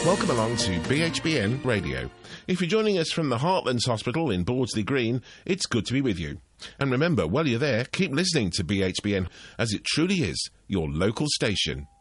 Welcome along to BHBN Radio. If you're joining us from the Heartlands Hospital in Bordsley Green, it's good to be with you. And remember, while you're there, keep listening to BHBN, as it truly is your local station.